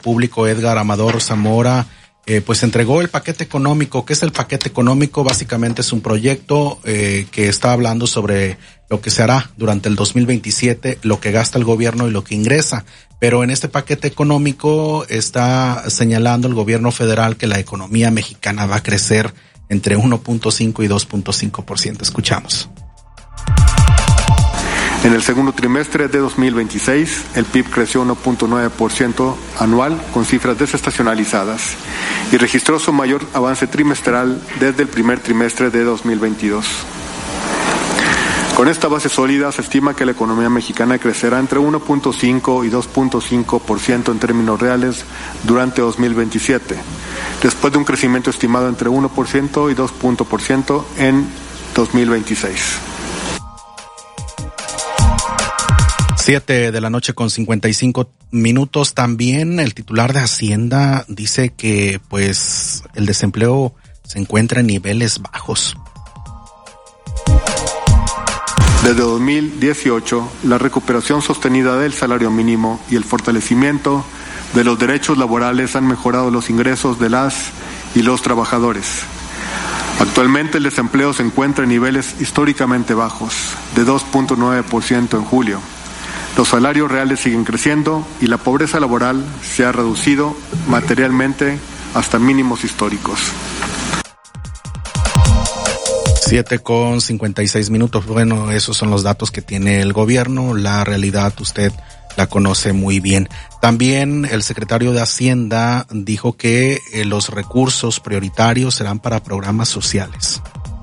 Público, Edgar Amador Zamora, pues entregó el paquete económico. ¿Qué es el paquete económico? Básicamente es un proyecto que está hablando sobre lo que se hará durante el 2027, lo que gasta el gobierno y lo que ingresa. Pero en este paquete económico está señalando el gobierno federal que la economía mexicana va a crecer entre 1.5 y 2.5%. Escuchamos. En el segundo trimestre de 2026, el PIB creció 1.9% anual con cifras desestacionalizadas y registró su mayor avance trimestral desde el primer trimestre de 2022. Con esta base sólida, se estima que la economía mexicana crecerá entre 1.5 y 2.5% en términos reales durante 2027, después de un crecimiento estimado entre 1% y 2% en 2026. 7:55 p.m. También el titular de Hacienda dice que pues el desempleo se encuentra en niveles bajos. Desde 2018, la recuperación sostenida del salario mínimo y el fortalecimiento de los derechos laborales han mejorado los ingresos de las y los trabajadores. Actualmente el desempleo se encuentra en niveles históricamente bajos, de 2.9% en julio. Los salarios reales siguen creciendo y la pobreza laboral se ha reducido materialmente hasta mínimos históricos. 7:56 p.m. Bueno, esos son los datos que tiene el gobierno. La realidad usted la conoce muy bien. También el secretario de Hacienda dijo que los recursos prioritarios serán para programas sociales.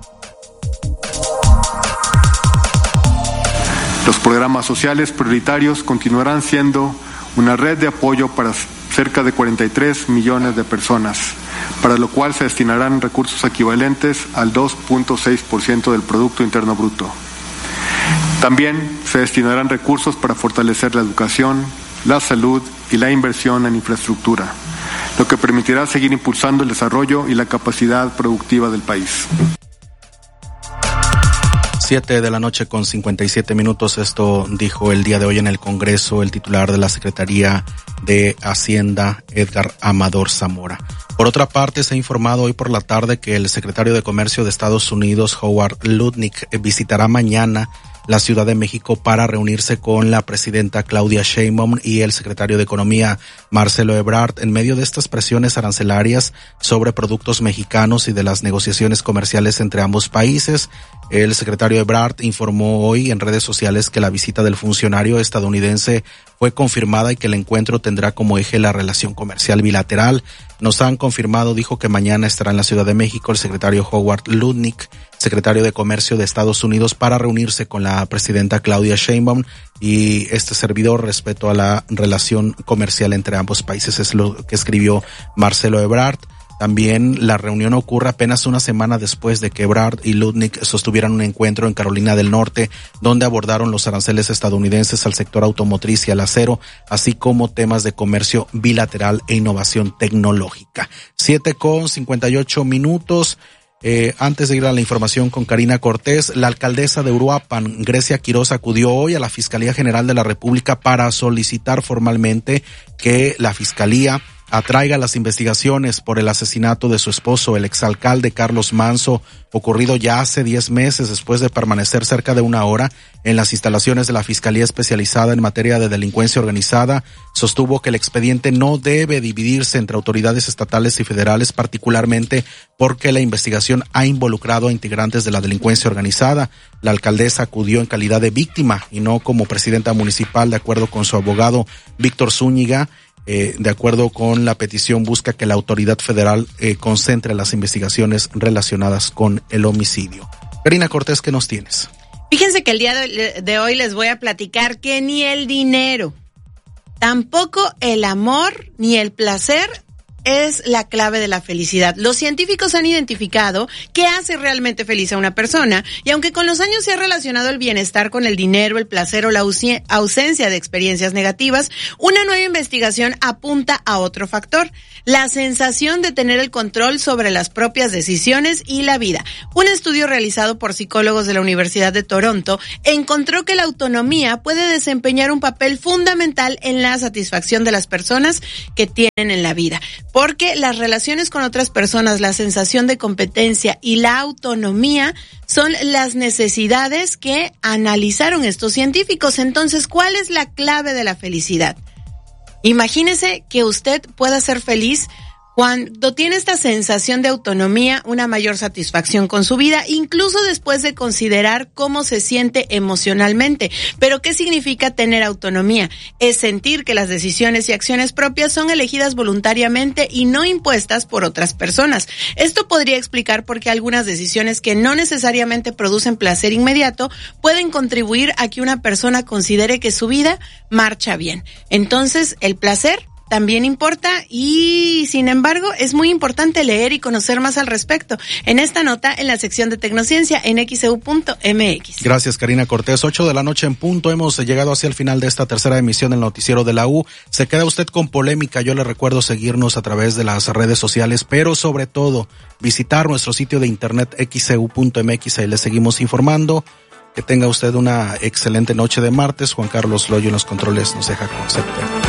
Los programas sociales prioritarios continuarán siendo una red de apoyo para cerca de 43 millones de personas, para lo cual se destinarán recursos equivalentes al 2.6% del Producto Interno Bruto. También se destinarán recursos para fortalecer la educación, la salud y la inversión en infraestructura, lo que permitirá seguir impulsando el desarrollo y la capacidad productiva del país. 7:57 p.m. Esto dijo el día de hoy en el Congreso el titular de la Secretaría de Hacienda, Edgar Amador Zamora. Por otra parte, se ha informado hoy por la tarde que el secretario de Comercio de Estados Unidos, Howard Lutnick, visitará mañana la Ciudad de México para reunirse con la presidenta Claudia Sheinbaum y el secretario de Economía, Marcelo Ebrard, en medio de estas presiones arancelarias sobre productos mexicanos y de las negociaciones comerciales entre ambos países. El secretario Ebrard informó hoy en redes sociales que la visita del funcionario estadounidense fue confirmada y que el encuentro tendrá como eje la relación comercial bilateral. Nos han confirmado, dijo, que mañana estará en la Ciudad de México el secretario Howard Lutnick, secretario de Comercio de Estados Unidos, para reunirse con la presidenta Claudia Sheinbaum y este servidor respecto a la relación comercial entre ambos países. Es lo que escribió Marcelo Ebrard. También la reunión ocurre apenas una semana después de que Ebrard y Lutnick sostuvieran un encuentro en Carolina del Norte, donde abordaron los aranceles estadounidenses al sector automotriz y al acero, así como temas de comercio bilateral e innovación tecnológica. 7:58 p.m. Antes de ir a la información con Karina Cortés, la alcaldesa de Uruapan, Grecia Quiroz, acudió hoy a la Fiscalía General de la República para solicitar formalmente que la Fiscalía atraiga las investigaciones por el asesinato de su esposo, el exalcalde Carlos Manso, ocurrido ya hace 10 meses después de permanecer cerca de una hora en las instalaciones de la Fiscalía Especializada en Materia de Delincuencia Organizada. Sostuvo que el expediente no debe dividirse entre autoridades estatales y federales, particularmente porque la investigación ha involucrado a integrantes de la delincuencia organizada. La alcaldesa acudió en calidad de víctima y no como presidenta municipal, de acuerdo con su abogado Víctor Zúñiga. De acuerdo con la petición, busca que la autoridad federal concentre las investigaciones relacionadas con el homicidio. Karina Cortés, ¿qué nos tienes? Fíjense que el día de hoy les voy a platicar que ni el dinero, tampoco el amor ni el placer es la clave de la felicidad. Los científicos han identificado qué hace realmente feliz a una persona, y aunque con los años se ha relacionado el bienestar con el dinero, el placer o la ausencia de experiencias negativas, una nueva investigación apunta a otro factor: la sensación de tener el control sobre las propias decisiones y la vida. Un estudio realizado por psicólogos de la Universidad de Toronto encontró que la autonomía puede desempeñar un papel fundamental en la satisfacción de las personas que tienen en la vida, porque las relaciones con otras personas, la sensación de competencia y la autonomía son las necesidades que analizaron estos científicos. Entonces, ¿cuál es la clave de la felicidad? Imagínese que usted pueda ser feliz cuando tiene esta sensación de autonomía, una mayor satisfacción con su vida, incluso después de considerar cómo se siente emocionalmente. Pero ¿qué significa tener autonomía? Es sentir que las decisiones y acciones propias son elegidas voluntariamente y no impuestas por otras personas. Esto podría explicar por qué algunas decisiones que no necesariamente producen placer inmediato pueden contribuir a que una persona considere que su vida marcha bien. Entonces, el placer también importa, y sin embargo es muy importante leer y conocer más al respecto. En esta nota, en la sección de Tecnociencia en XEU.mx. Gracias, Karina Cortés. 8 p.m. en punto. Hemos llegado hacia el final de esta tercera emisión del Noticiero de la U. Se queda usted con polémica. Yo le recuerdo seguirnos a través de las redes sociales, pero sobre todo visitar nuestro sitio de internet XEU.mx. Ahí le seguimos informando. Que tenga usted una excelente noche de martes. Juan Carlos Loyo en los controles nos deja concepto.